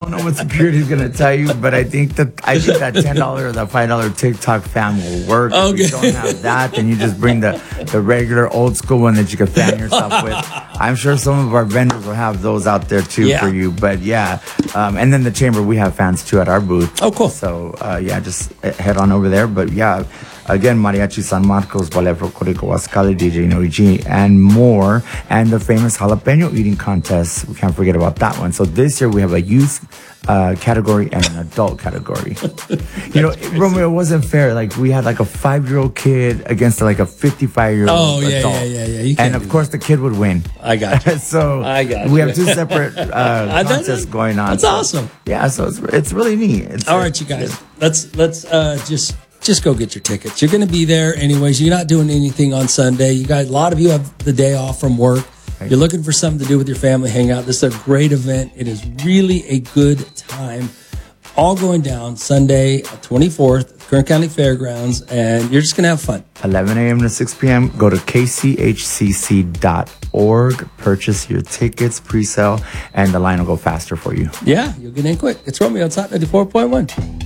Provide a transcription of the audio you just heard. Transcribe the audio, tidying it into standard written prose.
don't know what security is going to tell you, but I think that $10 or the $5 TikTok fan will work. Okay. If you don't have that, then you just bring the regular old school one that you can fan yourself with. I'm sure some of our vendors will have those out there too for you. But yeah, and then the chamber, we have fans too at our booth. Oh, cool. So yeah, just head on over there. But yeah. Again, Mariachi San Marcos, Ballet Folklorico Huascali, DJ Noe G, and more. And the famous jalapeno eating contest. We can't forget about that one. So this year we have a youth category and an adult category. You know, Romeo, it wasn't fair. Like, we had like a 5-year-old kid against like a 55-year-old adult. And of course, the kid would win. I got you. So we have two separate contests going on. That's awesome. Yeah, so it's really neat. All right, you guys. Let's just go get your tickets. You're going to be there anyways. You're not doing anything on Sunday. You guys, a lot of you have the day off from work. You're looking for something to do with your family, hang out. This is a great event. It is really a good time. All going down Sunday, 24th, Kern County Fairgrounds, and you're just going to have fun. 11 a.m. to 6 p.m. Go to kchcc.org. Purchase your tickets, pre-sale, and the line will go faster for you. Yeah, you'll get in quick. It's Romeo. It's Hot 94.1.